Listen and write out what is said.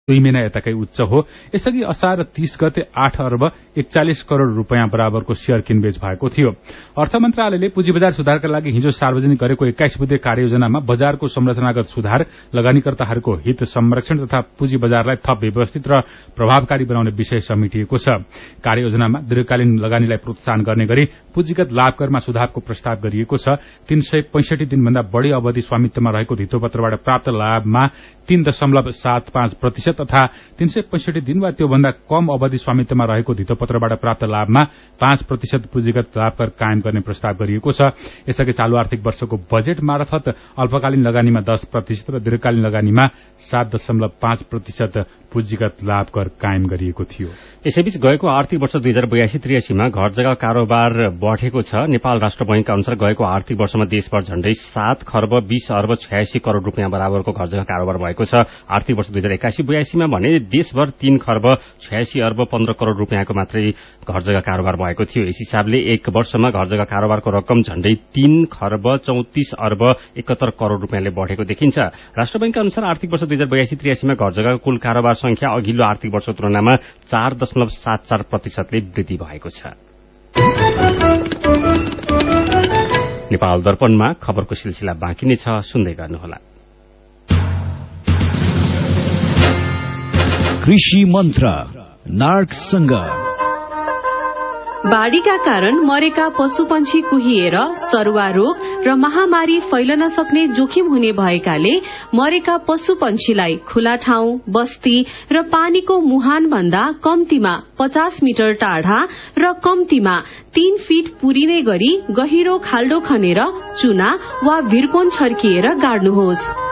2 महिना यताकै उच्च हो। यसअघि असार 30 गते 8 अर्ब 41 करोड़ रूपियाँ बराबरको शेयर किनबेच भएको थियो। अर्थ मन्त्रालयले पुँजी बजार सुधारका लागि हिजो सार्वजनिक गरेको 21 बुँदे कार्ययोजनामा बजारको संरचनागत सुधार, लगानीकर्ताहरूको हित संरक्षण तथा पुँजी बजारलाई थप व्यवस्थित र प्रभावकारी बनाउने विषय समेटिएको छ। कार्ययोजनामा दीर्घकालीन लगानीलाई प्रोत्साहन गर्ने गरी पुँजीगत लाभ करमा सुधारको प्रस्ताव गरिएको छ। 365 दिनभन्दा बढ़ी अवधि स्वामित्वमा रहेको धितोपत्रबाट प्राप्त लाभमा 3.75% तथा 365 दिन वा त्योभन्दा कम अवधि स्वामित्वमा रहेको धितोपत्रबाट प्राप्त लाभमा 5% पुँजीगत लाभ कर कायम गर्ने प्रस्ताव गरिएको छ। यसअघि चालू आर्थिक वर्षको बजेट मार्फत अल्पकालीन लगानीमा 10% र दीर्घकालीन लगानीमा 7.5% पुँजीगत लाभ कर कायम गरिएको थियो। यसैबीच गएको आर्थिक वर्ष 2082-83 मा घर जग्गा कारोबार बढ़ेको छ। नेपाल राष्ट्र बैंकका अनुसार गएको आर्थिक वर्षमा देशभर झण्डै 7 खर्ब 20 अर्ब 86 करोड़ रूपियाँ बराबरको घर जग्गा कारोबार भएको छ। आर्थिक वर्ष 2081-82 मा भने देशभर 3 खर्ब 86 अर्ब 15 करोड़ रूपियाँको मात्रै घर जग्गा कारोबार भएको थियो। यस हिसाबले एक वर्षमा घर जग्गा कारोबारको रकम झण्डै 3 खर्ब 34 अर्ब 71 करोड़ रूपियाँले बढ़ेको देखिन्छ। राष्ट्र बैंकका अनुसार आर्थिक वर्ष 2082-83 मा घर जग्गाको कुल कारोबार संख्या अघिल्लो आर्थिक वर्षको तुलनामा 4.74% ले वृद्धि भएको छ। नेपाल दर्पणमा खबरको सिलसिला बाँकी नै छ, सुन्दै गर्नुहोला। कृषि मन्त्र नार्कसँग बाढ़ीका कारण मरेका पशुपन्छी कुहिएर सरुवा रोग र महामारी फैलन सक्ने जोखिम हुने भएकाले मरेका पशुपन्छीलाई खुला ठाउँ, बस्ती र पानीको मुहान भन्दा कम्तीमा 50 मिटर टाढा र कम्तीमा 3 फिट पुरिने गरी गहिरो खाल्डो खनेर चुना वा भिर्कोन छर्किएर गाड्नुहोस्।